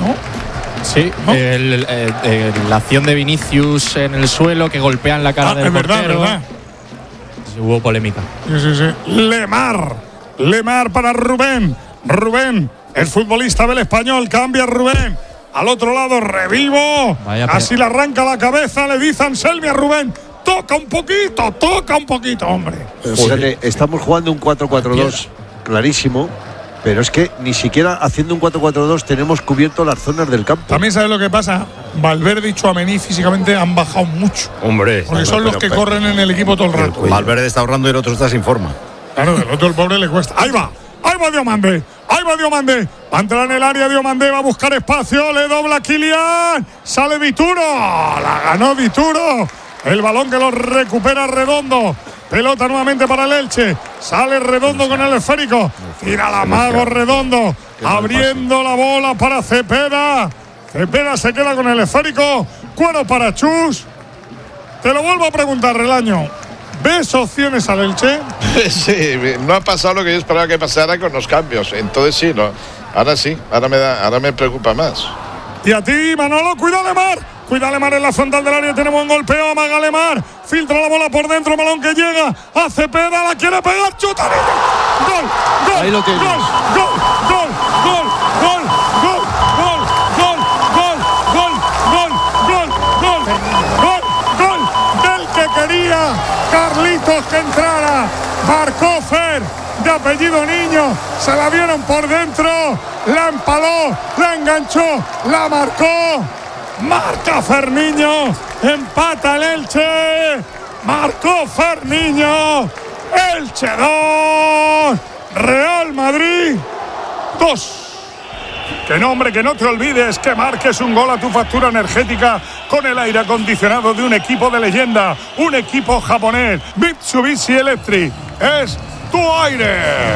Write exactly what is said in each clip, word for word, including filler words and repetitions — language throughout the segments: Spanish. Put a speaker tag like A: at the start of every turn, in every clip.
A: ¿no?
B: Sí, ¿no? El, el, el, el, la acción de Vinicius en el suelo que golpean la cara
A: ah,
B: del
A: es
B: portero.
A: Verdad, verdad.
B: Sí, hubo polémica.
A: Sí, sí, sí. Lemar. Lemar para Rubén. Rubén, el futbolista del Español, cambia Rubén. Al otro lado, Revivo. Vaya, Así le arranca la cabeza, le dice Anselmi a Rubén. Toca un poquito, toca un poquito, hombre.
C: Fíjate, estamos jugando un cuatro cuatro dos clarísimo, pero es que ni siquiera haciendo un cuatro cuatro dos tenemos cubierto las zonas del campo.
A: También sabes lo que pasa, Valverde y Tchouaméni físicamente han bajado mucho.
D: Hombre.
A: Porque son los que
D: pero,
A: corren en el equipo todo el rato.
D: Valverde está ahorrando y el otro está sin forma.
A: Claro, el otro el pobre le cuesta. Ahí va, ahí va Diomande, ahí va Diomande. Va a entrar en el área Diomande, va a buscar espacio, le dobla Kylian. Sale Dituro, la ganó Dituro. El balón que lo recupera Redondo. Pelota nuevamente para el Elche. Sale Redondo con el esférico. Tira la mago Redondo. Abriendo la bola para Cepeda. Cepeda se queda con el esférico. Cuero para Chus. Te lo vuelvo a preguntar, Relaño. ¿Ves opciones al Elche?
E: Sí, no ha pasado lo que yo esperaba que pasara con los cambios. Entonces sí, no. Ahora sí, ahora me da, ahora me preocupa más.
A: Y a ti, Manolo, cuidado Lemar. Cuidado Lemar en la frontal del área. Tenemos un golpeo. Amaga Lemar. Filtra la bola por dentro. Balón que llega a Cepeda. La quiere pegar. Chuta. Gol. Gol.
C: Ahí lo tienes.
A: Gol. Gol. Gol. Gol. Gol. Gol. Gol. Gol. Gol. Gol. Gol. Gol. Gol. Gol. Del que quería Carlitos que entrara. Marcó Fer, de apellido Niño. Se la vieron por dentro. La empaló. La enganchó. La marcó. Marca Ferniño, empata el Elche, marcó Ferniño, Elche dos, Real Madrid dos. Que nombre, que no te olvides que marques un gol a tu factura energética con el aire acondicionado de un equipo de leyenda, un equipo japonés, Mitsubishi Electric, es tu aire.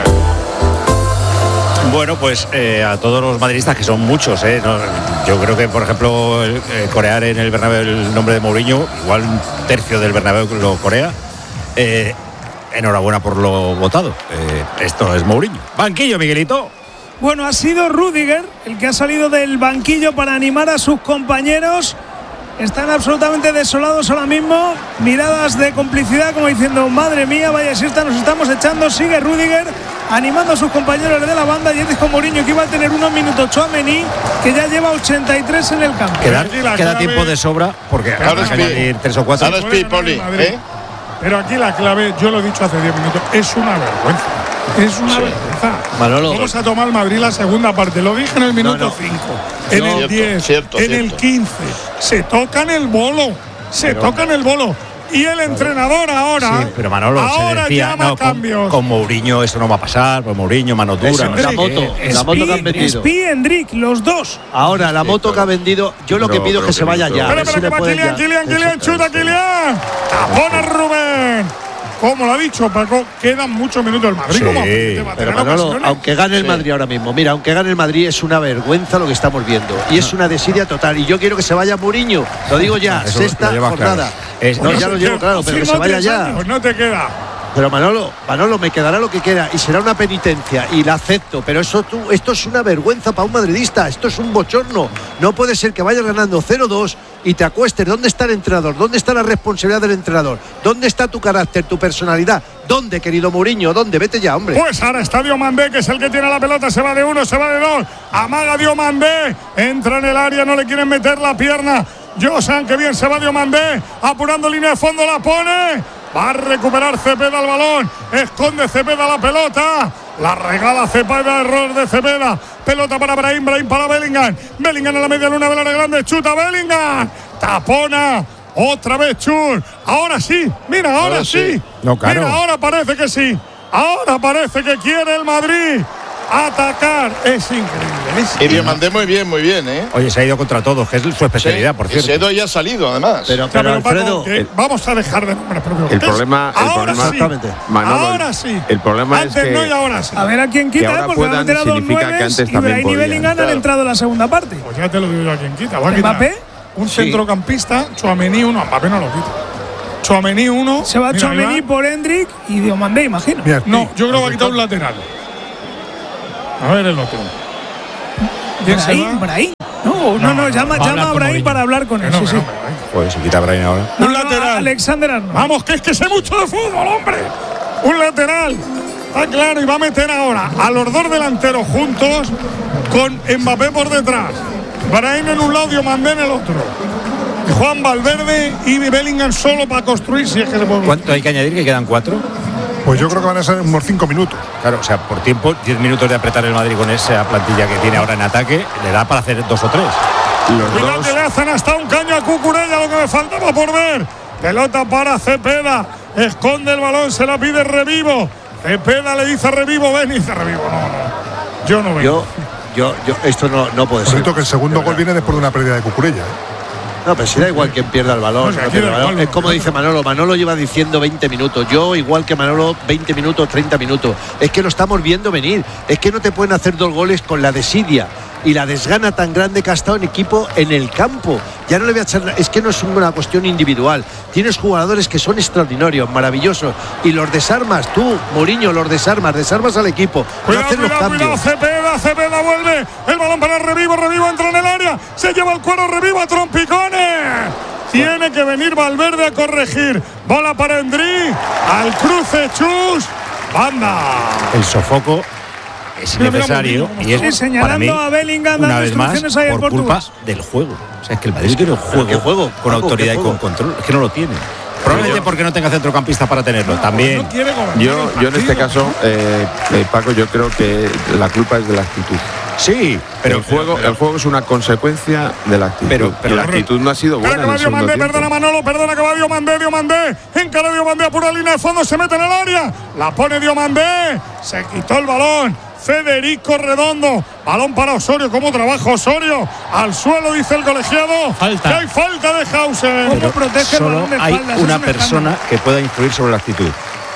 D: Bueno, pues eh, a todos los madridistas, que son muchos, eh, no, yo creo que, por ejemplo, eh, corear en el Bernabéu el nombre de Mourinho, igual un tercio del Bernabéu lo corea. Eh, enhorabuena por lo votado. Eh, esto es Mourinho. Banquillo, Miguelito.
F: Bueno, ha sido Rüdiger el que ha salido del banquillo para animar a sus compañeros. Están absolutamente desolados ahora mismo. Miradas de complicidad como diciendo, madre mía, vaya siesta, nos estamos echando. Sigue Rüdiger animando a sus compañeros de la banda. Y dijo Mourinho que iba a tener unos minutos Tchouaméni, que ya lleva ochenta y tres en el campo.
D: Queda, queda tiempo de sobra porque ahora es añadir tres o cuatro.
E: Ahora es Pipoli, ¿eh?
A: Pero aquí la clave, yo lo he dicho hace diez minutos, es una vergüenza. Es una sí. vergüenza.
C: Manolo.
A: Vamos a tomar Madrid la segunda parte. Lo dije en el minuto cinco, no, no. en no, el diez, cierto, en cierto. el quince. Se tocan el bolo. Se pero, tocan el bolo. Y el entrenador ahora. Sí,
D: pero Manolo
A: ahora
D: se decía,
A: llama
D: no,
A: cambios.
D: Con, con Mourinho eso no va a pasar. Pues Mourinho, mano dura.
C: Eso,
D: no
C: la
D: sé
C: moto.
D: Qué.
C: La moto que han vendido.
F: Spi, Endrick, los dos.
C: Ahora, la moto que ha vendido, yo lo que pido es que se vaya ya.
A: Pero, pero, que va Kylian, Kylian, Kylian, chuta, Kylian. Tapona Rubén. Como lo ha dicho Paco, quedan muchos minutos el Madrid.
D: Sí,
A: como
C: pero Manolo, aunque gane el Madrid sí. ahora mismo, mira, aunque gane el Madrid es una vergüenza lo que estamos viendo. Y es una desidia total. Y yo quiero que se vaya Mourinho. Lo digo ya, Eso sexta jornada. Claro. Es, no, no, ya lo llevo claro, pero que se vaya ya.
A: Pues no te queda.
C: Pero Manolo, Manolo, me quedará lo que queda y será una penitencia y la acepto, pero eso tú, esto es una vergüenza para un madridista, esto es un bochorno. No puede ser que vayas ganando cero dos y te acuestes. ¿Dónde está el entrenador? ¿Dónde está la responsabilidad del entrenador? ¿Dónde está tu carácter, tu personalidad? ¿Dónde, querido Mourinho? ¿Dónde? Vete ya, hombre.
A: Pues ahora está Diomandé, que es el que tiene la pelota, se va de uno, se va de dos. Amaga Diomandé, entra en el área, no le quieren meter la pierna. Josan, que bien se va Diomandé, apurando línea de fondo, la pone. Va a recuperar Cepeda el balón. Esconde Cepeda la pelota. La regala Cepeda, error de Cepeda. Pelota para Brahim, Brahim para Bellingham. Bellingham en la media luna del área grande. Chuta Bellingham. Tapona. Otra vez Chur. Ahora sí. Mira, ahora, ahora sí. sí.
D: No, claro.
A: Mira, ahora parece que sí. Ahora parece que quiere el Madrid atacar. Es increíble. Es
E: y Diomandé muy bien, muy bien, ¿eh?
D: Oye, se ha ido contra todos, que es su especialidad,
E: sí,
D: por cierto.
E: Y Sedo ya ha salido, además.
C: Pero, pero, pero
A: Alfredo, Paco, el, vamos a dejar de nombres propios.
G: El problema, el
A: ahora
G: problema,
A: sí.
G: Manolo,
A: ahora sí.
G: El problema
A: antes
G: es que
A: no y ahora sí.
F: A ver a quién quita,
G: ahora
F: porque
G: puedan,
F: van a meter a dos
G: significa que antes
F: y
G: también
F: Brahim y Bellingham
G: claro.
F: han entrado en la segunda parte.
A: Pues ya te lo digo yo a quién quita. Va a quitar
F: ¿Mbappé?
A: un sí. centrocampista, Tchouaméni uno. Mbappé no lo quita. Tchouaméni uno.
F: Se va Tchouaméni por Endrick y Diomandé, imagino.
A: Mira, no, yo creo que va a quitar un lateral. A ver el otro.
F: Brahim, Brahim. No, no, no, llama, llama a Brahim para hablar con él.
A: No,
F: Sí,
A: no,
F: sí.
A: no,
D: Joder, se quita Brahim ahora.
F: No,
A: Un
F: no,
A: lateral.
F: Alexander Arnold.
A: Vamos, que es que sé mucho de fútbol, hombre. Un lateral. Está claro, y va a meter ahora a los dos delanteros juntos con Mbappé por detrás. Brahim en un lado, Diomandé en el otro. Juan Valverde y Bellingham solo para construir, si es que se puede.
D: ¿Cuánto hay que añadir? Que quedan cuatro.
G: Pues yo creo que van a ser unos cinco minutos.
D: Claro, o sea, por tiempo, diez minutos de apretar el Madrid con esa plantilla que tiene ahora en ataque, le da para hacer dos o tres.
A: Cuidado que le hacen hasta un caño a Cucurella, lo que me faltaba por ver. Pelota para Cepeda. Esconde el balón, se la pide Revivo. Cepeda le dice a Revivo, ven, y dice Revivo, no, no. Yo no vengo.
C: Yo, yo, yo, esto no, no puede
G: Por
C: ser.
G: cierto, que el segundo gol viene después de una pérdida de Cucurella. ¿eh?
C: No, pero si da igual quien pierda el balón.
A: No, si
C: no
A: aquí
C: pierda el
A: da
C: balón.
A: igual,
C: Es como
A: no.
C: dice Manolo. Manolo lleva diciendo veinte minutos. Yo, igual que Manolo, veinte minutos, treinta minutos. Es que lo estamos viendo venir. Es que no te pueden hacer dos goles con la desidia y la desgana tan grande que ha estado en equipo en el campo. Ya no le voy a echar. Es que no es una cuestión individual. Tienes jugadores que son extraordinarios, maravillosos. Y los desarmas, tú, Mourinho, los desarmas, desarmas al equipo. No
A: Cuidado,
C: haces los
A: cuidado, cuidado,
C: cambios.
A: Cepeda, Cepeda vuelve. El balón para Revivo, Revivo entra en el área. Se lleva el cuero Revivo a trompicones. Tiene que venir Valverde a corregir. Bola para Endri. Al cruce, Chus. Banda.
D: El sofoco es
A: Mira, mira,
D: innecesario
A: mira,
D: y es
F: Sí, señalando
D: para mí,
F: a Bellingham,
D: una
F: dando
D: vez más,
F: instrucciones ahí al
D: por culpa
F: portugués.
D: del juego. O sea, es que el Madrid tiene un juego,
C: ¿qué juego?
D: con
C: Paco,
D: autoridad
C: ¿qué
D: y
C: juego?
D: con control. Es que no lo tiene. Probablemente porque no tenga centrocampistas para tenerlo. También.
A: No quiere gobernar
H: Yo,
A: el
H: yo en este
A: partido.
H: caso, eh, eh, Paco, yo creo que la culpa es de la actitud.
D: Sí, pero
H: el juego,
D: pero-
H: el juego es una consecuencia de la actitud.
D: Pero- pero
H: y la
D: la-
H: actitud no ha sido
A: Espera
H: buena
A: que
H: en
A: va
H: el segundo
A: Diomandé,
H: tiempo.
A: perdona Manolo, perdona que va Diomandé, Diomandé, encara Diomandé a pura línea de fondo, se mete en el área, la pone Diomandé, se quitó el balón, Federico Redondo, balón para Osorio, ¿cómo trabaja Osorio? Al suelo dice el colegiado,
B: Falta.
A: que hay falta de Hauser.
F: ¿Cómo protege el
D: solo
F: balón de
D: hay
F: espaldas? Es
D: una
F: un
D: persona
F: escándalo.
D: que pueda influir sobre la actitud.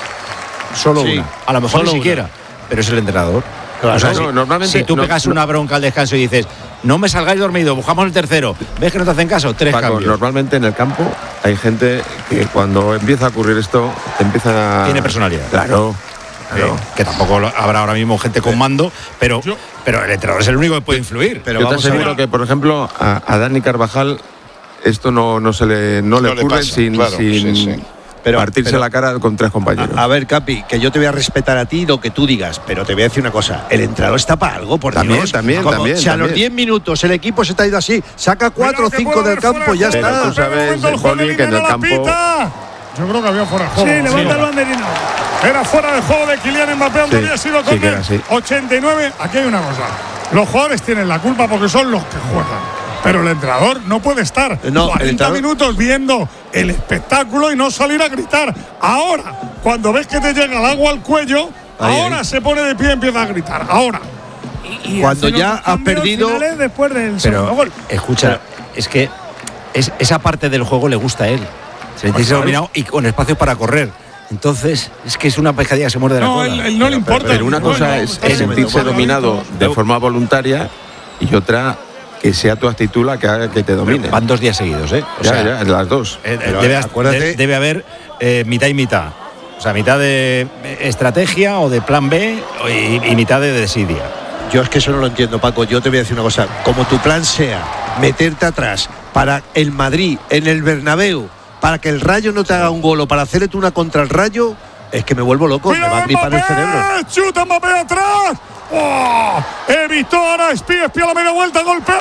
D: Solo
C: Sí,
D: una. A lo mejor
C: solo
D: ni
C: una.
D: siquiera, pero es el entrenador.
C: Claro,
D: o sea,
H: no,
D: si,
H: normalmente
D: si tú
H: no-
D: pegas
H: no-
D: una bronca al descanso y dices, no me salgáis dormido, buscamos el tercero, ves que no te hacen caso, tres
H: Paco,
D: cambios.
H: normalmente en el campo hay gente que cuando empieza a ocurrir esto, te empieza a...
D: Tiene personalidad.
H: Claro.
D: Eh, que tampoco lo- habrá ahora mismo gente con mando, pero,
A: Yo-
D: pero el entrenador es el único que puede influir.
C: Pero
H: Yo te
C: vamos a
H: aseguro
C: ver.
H: que, por ejemplo, a, a Dani Carvajal esto no, no se le, no le
E: No le
H: ocurre
E: pasa,
H: sin,
E: claro,
H: sin
E: sí, sí.
C: Pero-
H: partirse
C: pero-
H: la cara con tres compañeros.
C: A ver, Capi, que yo te voy a respetar a ti lo que tú digas, pero te voy a decir una cosa. El entrenador está para algo, por
H: También,
C: Dios.
H: también,
C: Como
H: también,
C: Si a los
H: también.
C: diez minutos el equipo se te ha ido así, saca cuatro o
A: Cuidado que
C: cinco
A: puede
C: del
A: haber fuera
C: campo
A: de
C: y ya
A: juego.
H: Pero
C: está.
H: tú sabes,
A: Momento, el
H: eh,
A: juez de
H: Poli, que en
A: línea
H: el
A: no la
H: campo-
A: pita. Yo creo que había fuera de
F: Sí,
A: juego.
F: levanta el banderino.
A: Era fuera de juego de Kylian Mbappé, aunque
H: Sí,
A: había sido
H: sí
A: córner.
H: que era, sí.
A: ochenta y nueve. Aquí hay una cosa. Los jugadores tienen la culpa porque son los que juegan. Pero el entrenador no puede estar
C: No, el
A: cuarenta
C: entrenador-
A: minutos viendo el espectáculo y no salir a gritar. Ahora, cuando ves que te llega el agua al cuello,
C: Ahí,
A: ahora
C: ahí.
A: se pone de pie y empieza a gritar. Ahora.
F: Y
C: Cuando
F: hace
C: ya
F: unos
C: has
F: cambios
C: perdido-
F: finales después del segundo
D: Pero,
F: gol.
D: escucha, es que es, esa parte del juego le gusta a él. Sentirse dominado y con espacio para correr. Entonces, es que es una pescadilla que se muerde la
A: No,
D: cola.
A: él, él no le importa.
H: Pero una
A: No,
H: cosa
A: no,
H: es,
A: está
H: es
A: bien,
H: sentirse
A: está bien.
H: dominado de forma voluntaria y otra que sea tu actitud la que haga que te domine.
D: Van dos días seguidos, ¿eh? O
H: Ya,
D: sea,
H: ya, las dos.
D: eh,
C: Pero
D: debe,
C: acuérdate-
D: de- debe haber eh, mitad y mitad. O sea, mitad de eh, estrategia o de plan B y, y mitad de desidia.
C: Yo es que eso no lo entiendo, Paco. Yo te voy a decir una cosa. Como tu plan sea meterte atrás para el Madrid en el Bernabéu, para que el Rayo no te haga un gol o para hacerle tú una contra el Rayo, es que me vuelvo loco. Me va a
A: Cuidado,
C: gripar el
A: Mbappé,
C: cerebro.
A: chuta Mbappé atrás. ¡Oh! Evitó ahora Espía, Espía a la media vuelta, golpea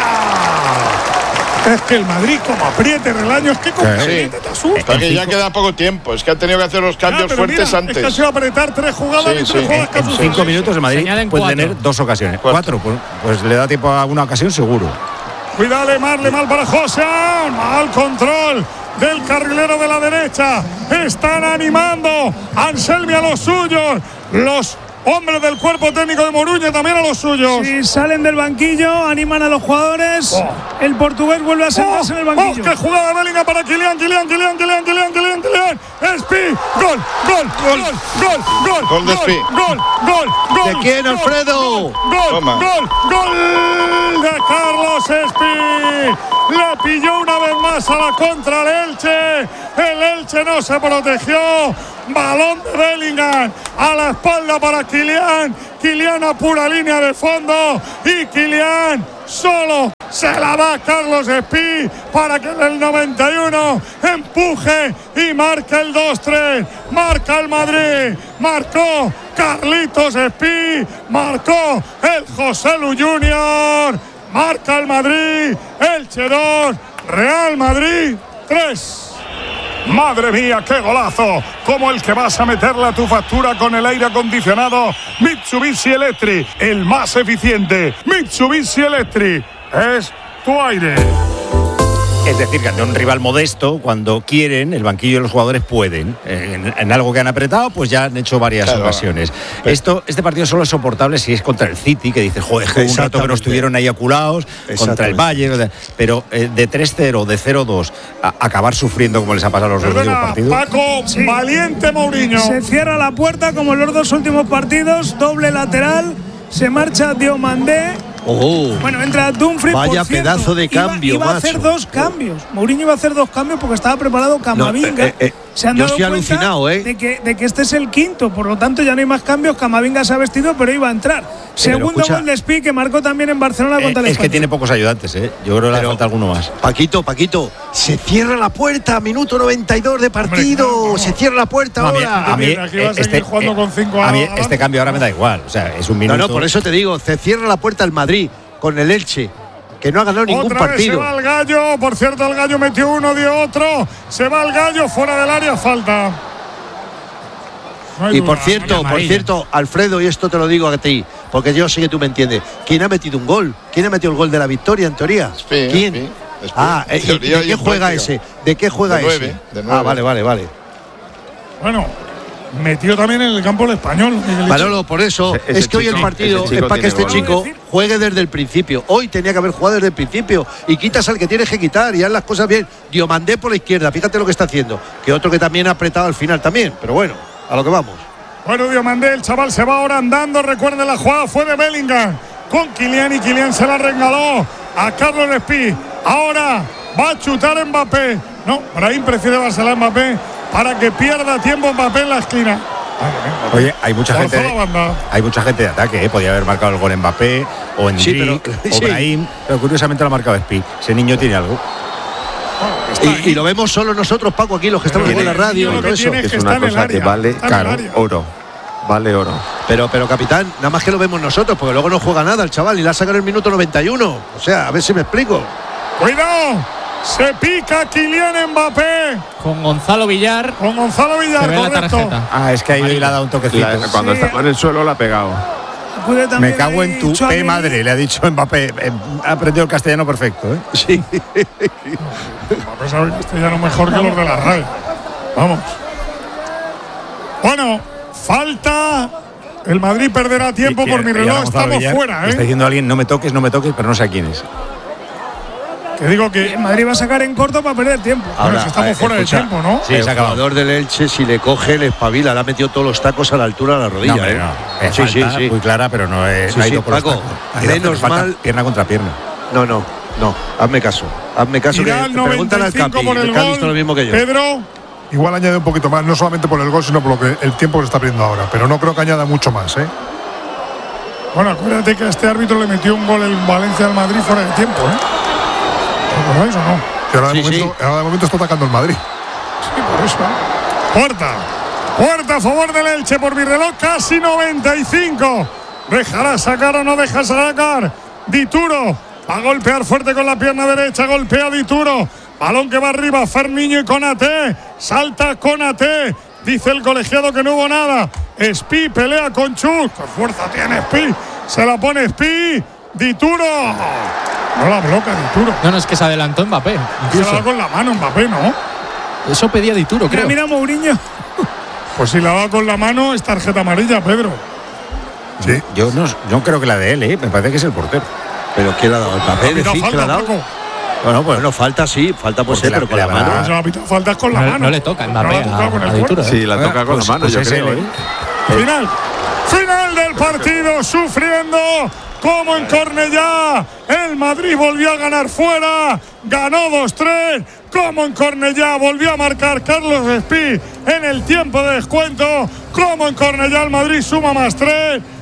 A: fuera. Es que el Madrid como apriete en el año, es que como
E: Sí.
A: apriete te asusta.
E: Está que ya queda poco tiempo. Es que ha tenido que hacer los cambios
A: Ya, pero
E: fuertes
A: mira,
E: antes.
A: Es que ha sido apretar tres jugadas
E: Sí,
A: y tres
E: sí.
A: jugadas que
D: En
A: asustan.
D: cinco minutos el Madrid
B: Se añaden
D: puede
B: cuatro.
D: tener dos ocasiones.
E: Cuatro.
D: Cuatro, pues, pues le da tiempo a una ocasión seguro.
A: Cuidado, Lemar, Lemar para José. Mal control del carrilero de la derecha. Están animando Anselmi a los suyos. Los hombres del cuerpo técnico de Moruña también a los suyos.
F: Si salen del banquillo, animan a los jugadores.
A: Oh.
F: El portugués vuelve a sentarse en el banquillo.
A: ¡Oh, qué jugada de Bellingham para Kylian, Kylian, Kylian, Kylian, Kylian, Kylian, Kylian! ¡Espi! ¡Gol, gol, gol, gol, gol!
E: Gol de Espi.
A: ¡Gol, gol, gol!
C: ¿De quién,
A: gol,
C: Alfredo?
A: ¡Gol,
E: Toma.
A: gol, gol de Carlos Espi! Le pilló una vez más a la contra el Elche. El Elche no se protegió. Balón de Bellingham a la espalda para Kylian. Kylian a pura línea de fondo. Y Kylian solo se la da Carlos Espí para que en el noventa y uno empuje y marque el dos tres. Marca el Madrid, marcó Carlitos Espí, marcó el José Lu Junior, marca el Madrid, Elche dos, Real Madrid tres. Madre mía, qué golazo, como el que vas a meterle a tu factura con el aire acondicionado Mitsubishi Electric, el más eficiente. Mitsubishi Electric es tu aire.
D: Es decir, que ante un rival modesto, cuando quieren, el banquillo y los jugadores pueden. En, en algo que han apretado, pues ya han hecho varias claro. ocasiones. Pero Esto, este partido solo es soportable si es contra el City, que dice, joder, un rato que nos estuvieron ahí aculados, contra el Bayern. Pero eh, de tres cero, de cero dos, a acabar sufriendo como les ha pasado a los dos últimos partidos.
A: Paco, sí. Valiente Mourinho.
F: Se cierra la puerta como en los dos últimos partidos, doble lateral, se marcha Diomandé.
C: Oh,
F: bueno, entra Dumfries.
C: Vaya
F: por cierto,
C: pedazo de cambio,
F: iba, iba a
C: macho.
F: hacer dos cambios. Mourinho iba a hacer dos cambios porque estaba preparado Camavinga.
C: No, eh, eh,
F: se han
C: yo
F: dado
C: estoy
F: cuenta
C: alucinado, ¿eh?
F: de que, de que este es el quinto, por lo tanto ya no hay más cambios. Camavinga se ha vestido, pero iba a entrar.
C: Sí,
F: Segundo gol de Espí, que marcó también en Barcelona
D: eh,
F: contra el
D: Es
F: Español.
D: que tiene pocos ayudantes, ¿eh? Yo creo que le hace falta alguno más.
C: Paquito, Paquito, se cierra la puerta, minuto noventa y dos de partido. Hombre, claro, se cierra la puerta no, ahora.
D: A mí, a mí este,
A: jugando con cinco
D: a mí este cambio ahora me da igual. O sea, es un minuto.
C: No, no, por eso te digo, se cierra la puerta el Madrid con el Elche, que no ha ganado ningún
A: Otra
C: partido.
A: Vez se va el Gallo, por cierto, el Gallo metió uno, dio otro. Se va el Gallo, fuera del área, falta.
C: No y duda, por cierto, por cierto, Alfredo, y esto te lo digo a ti, porque yo sé que tú me entiendes. ¿Quién ha metido un gol? ¿Quién ha metido el gol de la victoria, en teoría?
E: Espí,
C: ¿Quién?
E: Espí, Espí.
C: Ah, ¿de qué juega ese? ¿De qué juega
E: de nueve,
C: ese?
E: De nueve.
C: Ah, vale, vale, vale.
A: Bueno, metió también en el campo el Español.
C: Manolo, por eso ese, ese es que chico, hoy el partido es para que este gol. chico juegue desde el principio. Hoy tenía que haber jugado desde el principio y quitas al que tienes que quitar y haz las cosas bien. Diomandé por la izquierda, fíjate lo que está haciendo. Que otro que también ha apretado al final también, pero bueno, a lo que vamos.
A: Bueno, Diomandé, el chaval se va ahora andando. Recuerden, la jugada fue de Bellingham con Kylian y Kylian se la regaló a Carlos Espí. Ahora va a chutar Mbappé. No, Brahim prefiere dársela a Mbappé para que pierda tiempo Mbappé en la esquina.
D: Oye, hay mucha gente de, hay mucha gente de ataque, ¿eh? Podía haber marcado el gol Mbappé o Endrick sí, pero, o Brahim, sí. Pero curiosamente lo ha marcado Espí. Ese niño tiene algo.
C: Y, y lo vemos solo nosotros, Paco, aquí los que estamos en la radio y todo eso.
H: Es una cosa que vale caro, oro. Vale oro.
C: Pero, pero capitán, nada más que lo vemos nosotros, porque luego no juega nada el chaval y la saca en el minuto noventa y uno. O sea, a ver si me explico.
A: ¡Cuidado! Se pica Kylian Mbappé.
B: Con Gonzalo Villar.
A: Con Gonzalo Villar,
B: se ve
A: correcto.
B: la tarjeta.
D: Ah, es que ahí le ha dado un toquecito.
H: La, cuando sí. estaba en el suelo la ha pegado.
D: Me cago en tu P madre, le ha dicho Mbappé. Ha aprendido el castellano perfecto, ¿eh?
C: Sí.
A: Mbappé sabe castellano mejor que los de la R A E. Vamos. Bueno, falta. El Madrid perderá tiempo y, y, por mi reloj. Estamos Villar, fuera, ¿eh?
D: Está diciendo alguien, no me toques, no me toques, pero no sé a quién es.
A: Que digo que
F: el Madrid va a sacar en corto para perder tiempo.
C: Ahora,
A: bueno, si estamos eh, fuera escucha, de tiempo, ¿no?
C: Sí, el jugador del Elche, si le coge, le espabila. Le ha metido todos los tacos a la altura de la rodilla.
D: No, hombre,
C: ¿eh?
D: no. Es sí, sí, sí. Muy clara, pero no, es,
C: sí,
D: no ha ido
C: sí,
D: por
C: Paco,
D: los tacos.
C: Menos mal.
D: Pierna contra pierna.
C: No, no, no. Hazme caso. Hazme caso.
A: Irá
C: Que te preguntan al Capi.
A: Por el
C: que ha
A: gol,
C: visto lo mismo que yo.
A: Pedro.
G: Igual añade un poquito más, no solamente por el gol, sino por lo que el tiempo que se está perdiendo ahora. Pero no creo que añada mucho más, ¿eh?
A: Bueno, acuérdate que a este árbitro le metió un gol en Valencia al Madrid fuera de tiempo, ¿eh? ¿Lo acordáis o no?
G: Que ahora de,
C: sí,
G: momento,
C: sí.
G: ahora de momento está atacando el Madrid.
A: Sí, por eso. Puerta. Puerta a favor del Elche por mi reloj, casi noventa y cinco. ¿Dejará sacar o no deja sacar? Dituro va a golpear fuerte con la pierna derecha. Golpea Dituro. Balón que va arriba. Ferniño y Konaté. Salta Konaté. Dice el colegiado que no hubo nada. Espí pelea con Chus. ¿Qué fuerza tiene Espí? Se la pone Espí. Dituro. No la bloca Dituro.
B: No, no, es que se adelantó Mbappé.
A: Se la da con la mano Mbappé, ¿no?
B: Eso pedía Dituro, creo.
F: Mira, mira Mourinho.
A: Pues si la da con la mano es tarjeta amarilla, Pedro.
D: Sí. Yo no, no creo que la de él, ¿eh? Me parece que es el portero.
C: ¿Pero quién la ha dado? ¿El papel? ¿Decís que la ha dado?
D: Bueno, pues
C: no falta, sí, falta por ser, pero con la, la mano.
A: No, no, falta con la
B: no,
A: mano.
B: No le toca Mbappé
A: no
B: a, a, a Dituro.
H: Sí, la toca con
D: pues,
H: la mano,
D: pues
H: yo
D: creo,
H: creo,
D: ¿eh?
A: Final. Final del partido, sufriendo como en Cornellá. El Madrid volvió a ganar fuera, ganó dos tres. Como en Cornellá volvió a marcar Carlos Espí en el tiempo de descuento. Como en Cornellá el Madrid suma más tres.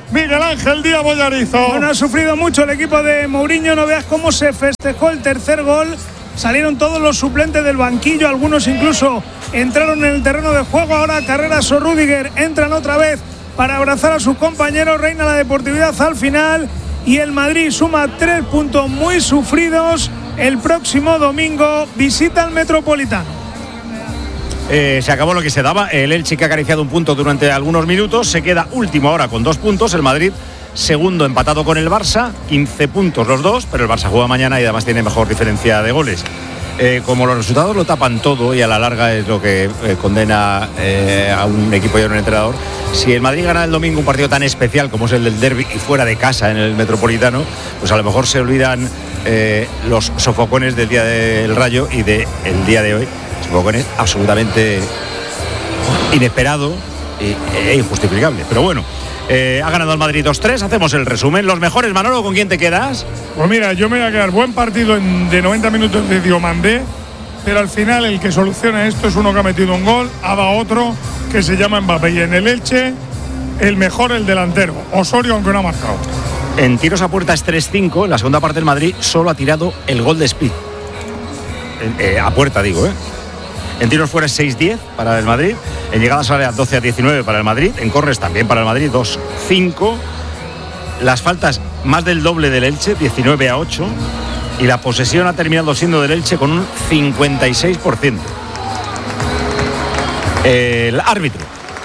A: Miguel Ángel Díaz Bollarizo.
F: Bueno, ha sufrido mucho el equipo de Mourinho. No veas cómo se festejó el tercer gol. Salieron todos los suplentes del banquillo, algunos incluso entraron en el terreno de juego. Ahora Carreras o Rüdiger entran otra vez para abrazar a sus compañeros. Reina la deportividad al final y el Madrid suma tres puntos muy sufridos. El próximo domingo visita al Metropolitano.
D: Eh, se acabó lo que se daba. El Elche, que ha acariciado un punto durante algunos minutos, se queda último ahora con dos puntos. El Madrid segundo, empatado con el Barça, quince puntos los dos, pero el Barça juega mañana y además tiene mejor diferencia de goles. Eh, como los resultados lo tapan todo y a la larga es lo que eh, condena eh, a un equipo y a un entrenador, si el Madrid gana el domingo un partido tan especial como es el del derbi y fuera de casa en el Metropolitano, pues a lo mejor se olvidan eh, los sofocones del día del Rayo y del día de hoy. Sofocones absolutamente inesperado e, e injustificable, pero bueno. Eh, ha ganado el Madrid dos tres, hacemos el resumen. Los mejores, Manolo, ¿con quién te quedas?
A: Pues mira, yo me voy a quedar buen partido en, de noventa minutos de Diomandé, pero al final el que soluciona esto es uno que ha metido un gol, ha dado otro que se llama Mbappé, y en el Elche el mejor, el delantero, Osorio, aunque no ha marcado.
D: En tiros a puerta es tres cinco, en la segunda parte el Madrid solo ha tirado el gol de Speed. Eh, a puerta digo, ¿eh? En tiros fuera es seis diez para el Madrid. En llegadas a área doce a diecinueve para el Madrid. En corners también para el Madrid, dos cinco. Las faltas más del doble del Elche, diecinueve a ocho. Y la posesión ha terminado siendo del Elche con un cincuenta y seis por ciento. El árbitro.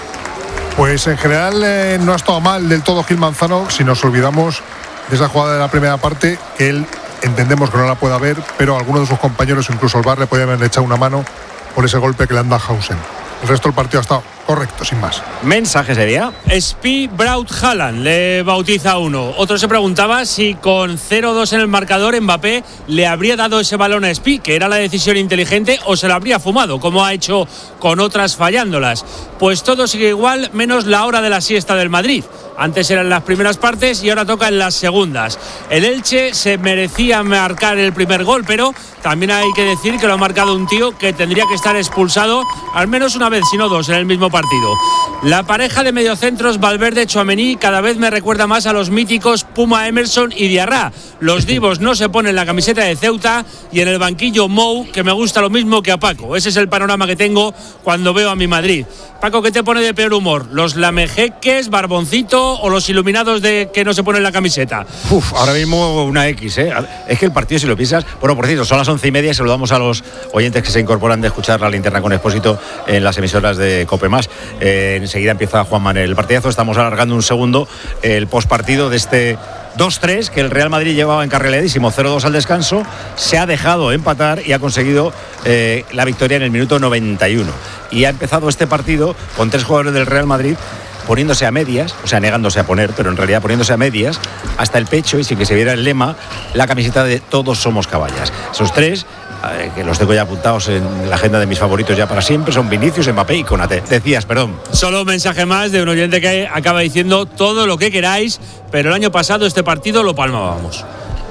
G: Pues en general eh, no ha estado mal del todo Gil Manzano, si nos olvidamos de esa jugada de la primera parte, que él entendemos que no la puede haber, pero algunos de sus compañeros, incluso el V A R, le podían haber echado una mano por ese golpe que le han dado a Hausen. El resto del partido ha estado correcto, sin más.
D: Mensaje sería:
I: Spi Braut Haaland le bautiza uno. Otro se preguntaba si con cero dos en el marcador Mbappé le habría dado ese balón a Spi, que era la decisión inteligente, o se lo habría fumado, como ha hecho con otras fallándolas. Pues todo sigue igual, menos la hora de la siesta del Madrid. Antes eran las primeras partes y ahora toca en las segundas. El Elche se merecía marcar el primer gol, pero también hay que decir que lo ha marcado un tío que tendría que estar expulsado al menos una vez, si no dos, en el mismo partido. La pareja de mediocentros Valverde-Tchouaméni cada vez me recuerda más a los míticos Puma Emerson y Diarra. Los divos no se ponen la camiseta de Ceuta y en el banquillo Mou, que me gusta lo mismo que a Paco. Ese es el panorama que tengo cuando veo a mi Madrid. Paco, ¿qué te pone de peor humor? ¿Los lamejeques, Barboncito o los iluminados de que no se ponen la camiseta?
D: Uf, ahora mismo una X, ¿eh? Es que el partido, si lo piensas, bueno, por cierto, son las once y media y saludamos a los oyentes que se incorporan de escuchar la linterna con Expósito en las emisoras de COPE más. Eh, enseguida empieza Juan Manuel el partidazo. Estamos alargando un segundo el postpartido de este dos tres que el Real Madrid llevaba encarriladísimo, cero dos al descanso, se ha dejado empatar y ha conseguido eh, la victoria en el minuto noventa y uno. Y ha empezado este partido con tres jugadores del Real Madrid poniéndose a medias, o sea, negándose a poner, pero en realidad poniéndose a medias hasta el pecho y sin que se viera el lema, la camiseta de Todos somos caballas. Esos tres, eh, que los tengo ya apuntados en la agenda de mis favoritos ya para siempre, son Vinicius, Mbappé y Konaté. Decías, perdón.
I: Solo un mensaje más de un oyente que acaba diciendo todo lo que queráis, pero el año pasado este partido lo palmábamos.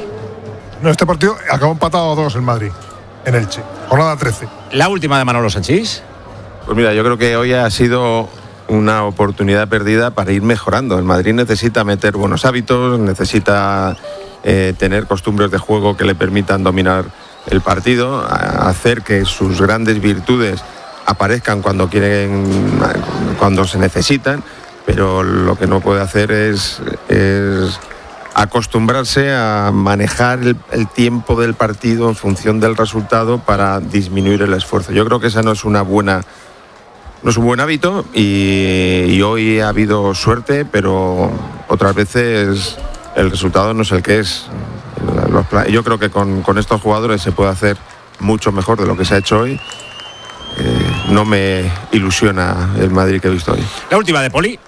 G: No, este partido acabó empatado a dos en Madrid, en Elche, jornada trece.
D: La última de Manolo Sanchís.
H: Pues mira, yo creo que hoy ha sido una oportunidad perdida para ir mejorando. El Madrid necesita meter buenos hábitos, necesita eh, tener costumbres de juego que le permitan dominar el partido, hacer que sus grandes virtudes aparezcan cuando quieren, cuando se necesitan, pero lo que no puede hacer es, es acostumbrarse a manejar el, el tiempo del partido en función del resultado para disminuir el esfuerzo. Yo creo que esa no es una buena No es un buen hábito y, y hoy ha habido suerte, pero otras veces el resultado no es el que es. Los, yo creo que con, con estos jugadores se puede hacer mucho mejor de lo que se ha hecho hoy. Eh, no me ilusiona el Madrid que he visto hoy.
D: La última de Poli.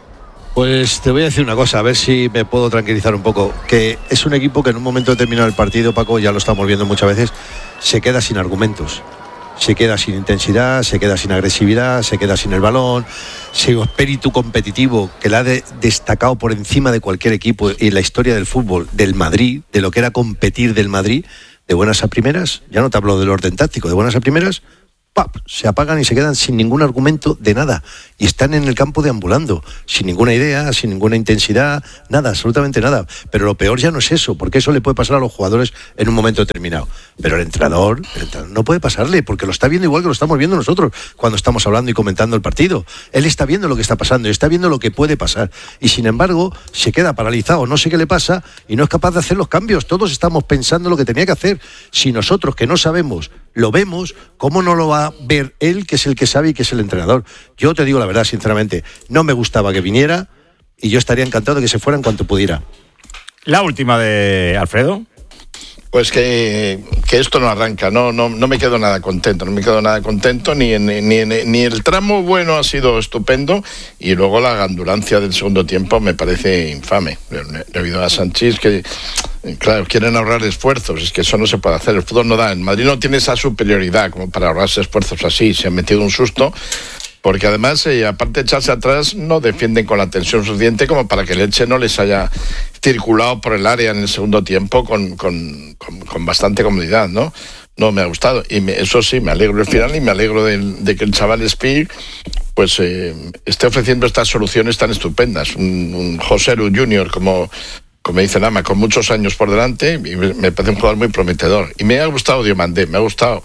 C: Pues te voy a decir una cosa, a ver si me puedo tranquilizar un poco. Que es un equipo que en un momento determinado del partido, Paco, ya lo estamos viendo muchas veces, se queda sin argumentos. Se queda sin intensidad, se queda sin agresividad, se queda sin el balón, sin espíritu competitivo que la ha de, destacado por encima de cualquier equipo en la historia del fútbol, del Madrid, de lo que era competir del Madrid, de buenas a primeras, ya no te hablo del orden táctico, de buenas a primeras, ¡pap!, se apagan y se quedan sin ningún argumento de nada. Y están en el campo deambulando, sin ninguna idea, sin ninguna intensidad, nada, absolutamente nada. Pero lo peor ya no es eso, porque eso le puede pasar a los jugadores en un momento determinado. Pero el entrenador, el entrenador no puede pasarle, porque lo está viendo igual que lo estamos viendo nosotros cuando estamos hablando y comentando el partido. Él está viendo lo que está pasando y está viendo lo que puede pasar. Y sin embargo, se queda paralizado, no sé qué le pasa, y no es capaz de hacer los cambios. Todos estamos pensando lo que tenía que hacer. Si nosotros, que no sabemos, lo vemos, ¿cómo no lo va a ver él, que es el que sabe y que es el entrenador? Yo te digo la verdad, sinceramente, no me gustaba que viniera y yo estaría encantado de que se fuera en cuanto pudiera.
D: La última de Alfredo.
E: Pues que, que esto no arranca, no, no, no me quedo nada contento, no me quedo nada contento, ni, en, ni, en, ni el tramo bueno ha sido estupendo, y luego la gandulancia del segundo tiempo me parece infame. He oído a Sanchís que, claro, quieren ahorrar esfuerzos, es que eso no se puede hacer, el fútbol no da, el Madrid no tiene esa superioridad como para ahorrarse esfuerzos así, se han metido un susto. Porque además, eh, aparte de echarse atrás, no defienden con la tensión suficiente como para que el Elche no les haya circulado por el área en el segundo tiempo con, con, con, con bastante comodidad, ¿no? No me ha gustado. Y me, eso sí, me alegro del final y me alegro de, de que el chaval Espí pues eh, esté ofreciendo estas soluciones tan estupendas. Un, un José Lu junior, como, como dice Lama, con muchos años por delante, y me, me parece un jugador muy prometedor. Y me ha gustado Diomandé, me ha gustado...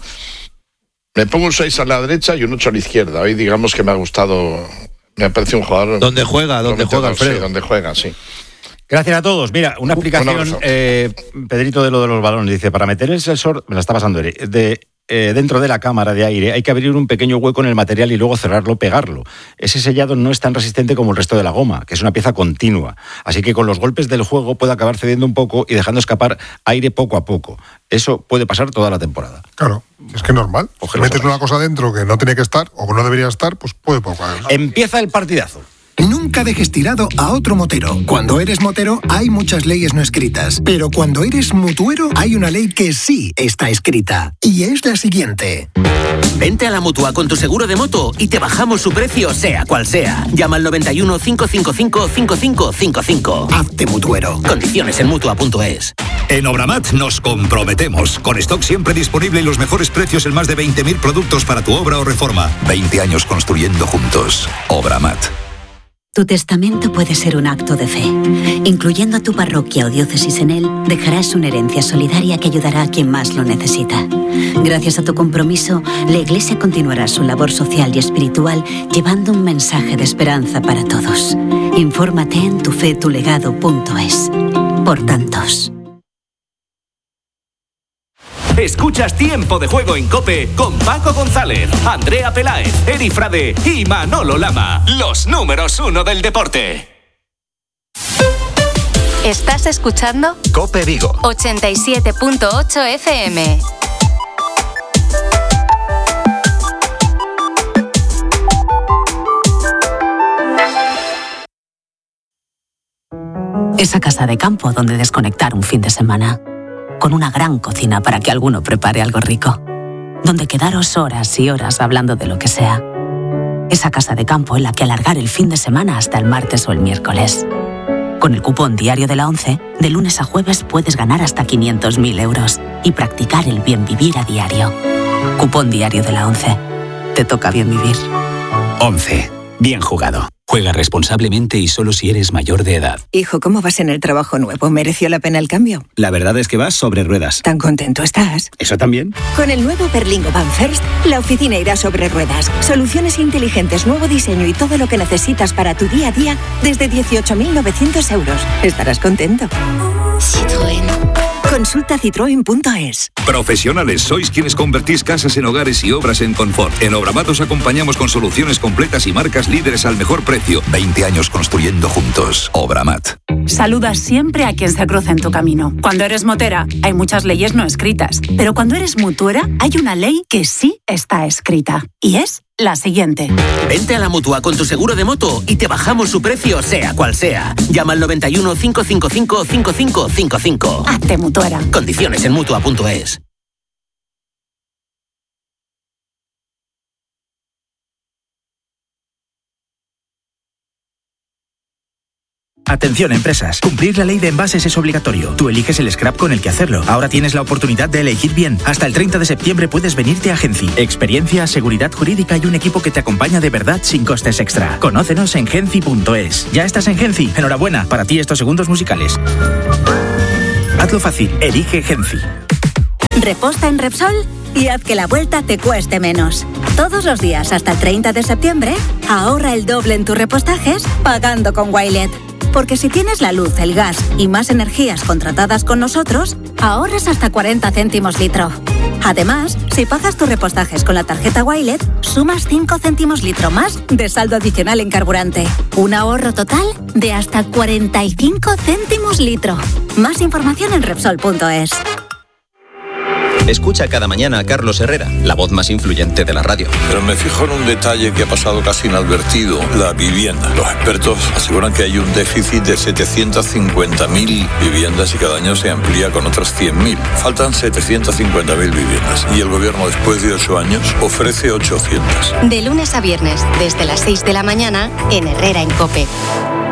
E: Me pongo un seis a la derecha y un ocho a la izquierda. Hoy digamos que me ha gustado, me ha parecido un jugador...
C: ¿Dónde juega? ¿Dónde juega, Alfredo?
E: Sí, donde juega, sí.
D: Gracias a todos. Mira, una explicación, eh, Pedrito, de lo de los balones. Dice, para meter el sensor, me la está pasando, de, eh, dentro de la cámara de aire hay que abrir un pequeño hueco en el material y luego cerrarlo, pegarlo. Ese sellado no es tan resistente como el resto de la goma, que es una pieza continua. Así que con los golpes del juego puede acabar cediendo un poco y dejando escapar aire poco a poco. Eso puede pasar toda la temporada.
G: Claro, es que es normal. Si metes una cosa dentro que no tiene que estar o que no debería estar, pues puede poco.
D: Empieza el partidazo.
J: Nunca dejes tirado a otro motero. Cuando eres motero hay muchas leyes no escritas, pero cuando eres mutuero hay una ley que sí está escrita, y es la siguiente.
K: Vente a la Mutua con tu seguro de moto y te bajamos su precio sea cual sea. Llama al noventa y uno, cinco cinco cinco, cinco cinco cinco cinco.
J: Hazte mutuero.
K: Condiciones en mutua punto es.
L: En Obramat nos comprometemos. Con stock siempre disponible y los mejores precios en más de veinte mil productos para tu obra o reforma. veinte años construyendo juntos. Obramat.
M: Tu testamento puede ser un acto de fe. Incluyendo a tu parroquia o diócesis en él, dejarás una herencia solidaria que ayudará a quien más lo necesita. Gracias a tu compromiso, la Iglesia continuará su labor social y espiritual llevando un mensaje de esperanza para todos. Infórmate en tufetulegado punto es. Por tantos.
N: Escuchas Tiempo de Juego en COPE con Paco González, Andrea Peláez, Eri Frade y Manolo Lama. Los números uno del deporte.
O: ¿Estás escuchando?
N: COPE Vigo.
O: ochenta y siete punto ocho F M.
M: Esa casa de campo donde desconectar un fin de semana. Con una gran cocina para que alguno prepare algo rico. Donde quedaros horas y horas hablando de lo que sea. Esa casa de campo en la que alargar el fin de semana hasta el martes o el miércoles. Con el cupón diario de la ONCE, de lunes a jueves puedes ganar hasta quinientos mil euros y practicar el bien vivir a diario. Cupón diario de la ONCE. Te toca bien vivir.
N: once. Bien jugado. Juega responsablemente y solo si eres mayor de edad.
P: Hijo, ¿cómo vas en el trabajo nuevo? ¿Mereció la pena el cambio?
N: La verdad es que vas sobre ruedas.
P: ¿Tan contento estás?
N: ¿Eso también?
P: Con el nuevo Berlingo Van First, la oficina irá sobre ruedas. Soluciones inteligentes, nuevo diseño y todo lo que necesitas para tu día a día desde dieciocho mil novecientos euros. Estarás contento.
O: Citroën.
P: Consulta citroen punto es.
L: Profesionales, sois quienes convertís casas en hogares y obras en confort. En Obramat os acompañamos con soluciones completas y marcas líderes al mejor precio. veinte años construyendo juntos. Obramat.
Q: Saluda siempre a quien se cruza en tu camino. Cuando eres motera, hay muchas leyes no escritas. Pero cuando eres mutuera, hay una ley que sí está escrita. Y es la siguiente.
K: Vente a la Mutua con tu seguro de moto y te bajamos su precio sea cual sea. Llama al noventa y uno, cinco cinco cinco, cinco cinco cinco cinco.
Q: Hazte mutuera.
K: Condiciones en mutua punto es.
R: Atención empresas, cumplir la ley de envases es obligatorio. Tú eliges el scrap con el que hacerlo. Ahora tienes la oportunidad de elegir bien. Hasta el treinta de septiembre puedes venirte a Genci. Experiencia, seguridad jurídica y un equipo que te acompaña de verdad sin costes extra. Conócenos en genci punto es. ¿Ya estás en Genci? Enhorabuena, para ti estos segundos musicales. Hazlo fácil, elige Genci.
P: Reposta en Repsol y haz que la vuelta te cueste menos. Todos los días hasta el treinta de septiembre, ahorra el doble en tus repostajes pagando con Wilet. Porque si tienes la luz, el gas y más energías contratadas con nosotros, ahorras hasta cuarenta céntimos litro. Además, si pagas tus repostajes con la tarjeta Wilet, sumas cinco céntimos litro más de saldo adicional en carburante. Un ahorro total de hasta cuarenta y cinco céntimos litro. Más información en Repsol punto es.
S: Escucha cada mañana a Carlos Herrera, la voz más influyente de la radio.
T: Pero me fijo en un detalle que ha pasado casi inadvertido, la vivienda. Los expertos aseguran que hay un déficit de setecientas cincuenta mil viviendas y cada año se amplía con otras cien mil. Faltan setecientas cincuenta mil viviendas y el gobierno después de ocho años ofrece ochocientas.
O: De lunes a viernes, desde las seis de la mañana, en Herrera en COPE.